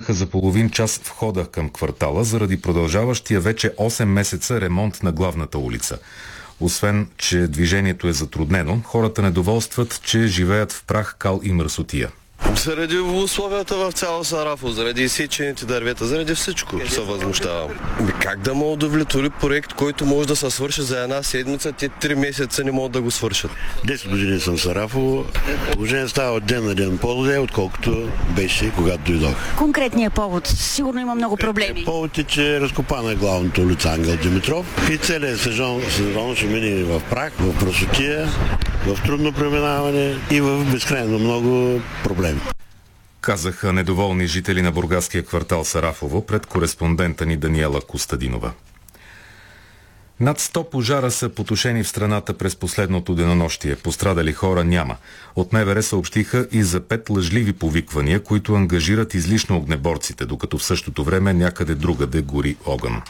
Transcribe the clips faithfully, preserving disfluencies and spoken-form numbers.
спряха за половин час входа към квартала заради продължаващия вече осем месеца ремонт на главната улица. Освен, че движението е затруднено, хората недоволстват, че живеят в прах, кал и мръсотия. Заради условията в цяло Сарафово, заради изсечените дървета, заради всичко се възмущавам. Как да ме удовлетвори проект, който може да се свърши за една седмица, те три месеца не могат да го свършат? десет години съм в Сарафово. Положение става от ден на ден по-зле, отколкото беше, когато дойдох. Конкретният повод? Сигурно има много проблеми. Повод е, че е разкопана главната улица Ангел Димитров и целият сезон, сезон ще мине в прах, в просотия, в трудно преминаване и в безкрайно много проблеми. Казаха недоволни жители на бургаския квартал Сарафово пред кореспондента ни Даниела Костадинова. Над сто пожара са потушени в страната през последното денонощие. Пострадали хора няма. От МВР съобщиха и за пет лъжливи повиквания, които ангажират излишно огнеборците, докато в същото време някъде другаде гори огън.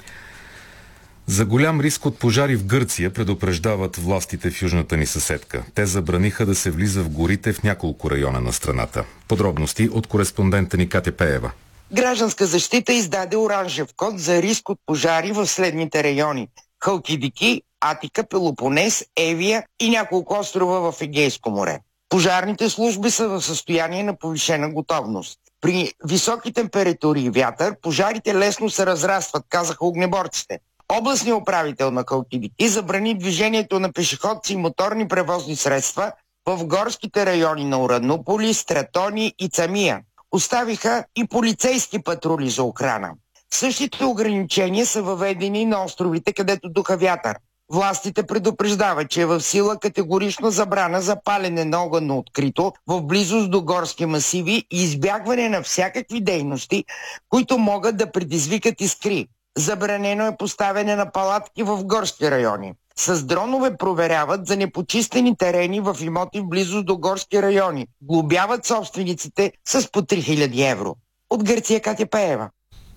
За голям риск от пожари в Гърция предупреждават властите в южната ни съседка. Те забраниха да се влиза в горите в няколко района на страната. Подробности от кореспондента ни Катя Пеева. Гражданска защита издаде оранжев код за риск от пожари в следните райони: Халкидики, Атика, Пелопонес, Евия и няколко острова в Егейско море. Пожарните служби са в състояние на повишена готовност. При високи температури и вятър пожарите лесно се разрастват, казаха огнеборците. Областният управител на Халкидики забрани движението на пешеходци и моторни превозни средства в горските райони на Ураднополи, Стратони и Цамия. Оставиха и полицейски патрули за охрана. Същите ограничения са въведени на островите, където духа вятър. Властите предупреждават, че е в сила категорична забрана за палене на огън на открито в близост до горски масиви и избягване на всякакви дейности, които могат да предизвикат искри. Забранено е поставяне на палатки в горски райони. С дронове проверяват за непочистени терени в имоти в близост до горски райони. Глобяват собствениците с по три хиляди евро. От Гърция Катя Пеева.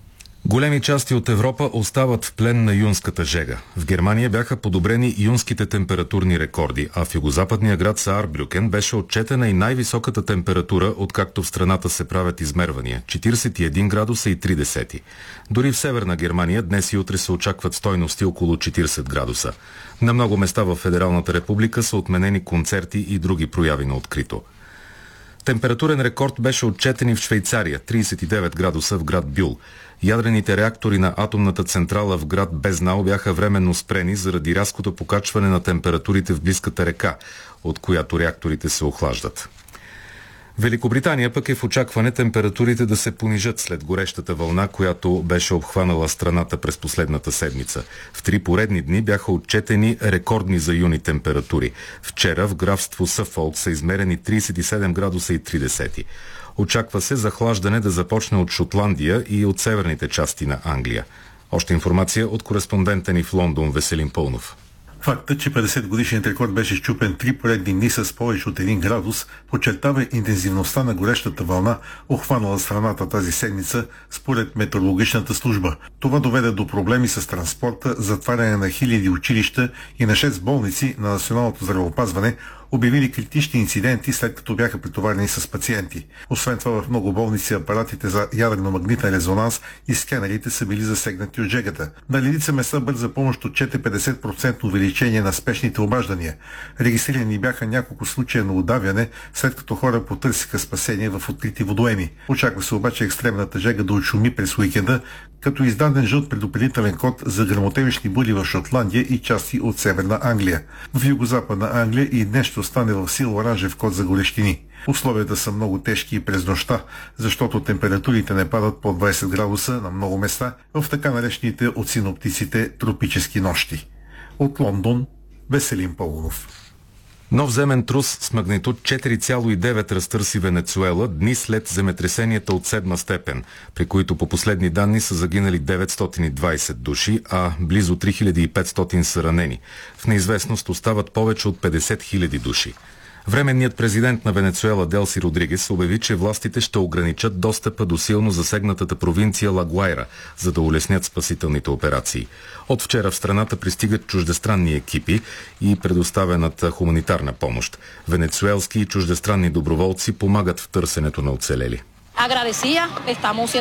Големи части от Европа остават в плен на юнската жега. В Германия бяха подобрени юнските температурни рекорди, а в югозападния град Саарбрюкен беше отчетена и най-високата температура, откакто в страната се правят измервания – четиридесет и един градуса и три десети. Дори в северна Германия днес и утре се очакват стойности около четиридесет градуса. На много места в Федералната република са отменени концерти и други прояви на открито. Температурен рекорд беше отчетен и в Швейцария – тридесет и девет градуса в град Бюл. Ядрените реактори на атомната централа в град Безнау бяха временно спрени заради рязкото покачване на температурите в близката река, от която реакторите се охлаждат. Великобритания пък е в очакване температурите да се понижат след горещата вълна, която беше обхванала страната през последната седмица. В три поредни дни бяха отчетени рекордни за юни температури. Вчера в графство Съфолк са измерени тридесет и седем градуса и три десети. Очаква се захлаждане да започне от Шотландия и от северните части на Англия. Още информация от кореспондента ни в Лондон Веселин Пълнов. Фактът, че петдесет годишният рекорд беше счупен три поредни дни с повече от един градус, подчертава интензивността на горещата вълна, охванала страната тази седмица, според метеорологичната служба. Това доведе до проблеми с транспорта, затваряне на хиляди училища и на шест болници на Националното здравеопазване, обявили критични инциденти, след като бяха претоварени с пациенти. Освен това, в много болници апаратите за ядрено-магнитен резонанс и скенерите са били засегнати от жегата. На редица места бърза помощ отчете петдесет процента увеличение на спешните обаждания. Регистрирани бяха няколко случая на удавяне, след като хора потърсиха спасение в открити водоеми. Очаква се обаче екстремната жега да отшуми през уикенда, като издаден жълт предупредителен код за гръмотевични бури в Шотландия и части от Северна Англия. В югозападна Англия и днес ще остане в сила оранжев код за горещини. Условията са много тежки и през нощта, защото температурите не падат по двадесет градуса на много места в така наречените от синоптиците тропически нощи. От Лондон Веселин Пълнов. Нов земен трус с магнитуд четири цяло и девет разтърси Венецуела дни след земетресенията от седма степен, при които по последни данни са загинали деветстотин и двадесет души, а близо три хиляди и петстотин са ранени. В неизвестност остават повече от петдесет хиляди души. Временният президент на Венецуела Делси Родригес обяви, че властите ще ограничат достъпа до силно засегнатата провинция Ла Гуайра, за да улеснят спасителните операции. От вчера в страната пристигат чуждестранни екипи и предоставената хуманитарна помощ. Венецуелски и чуждестранни доброволци помагат в търсенето на оцелели.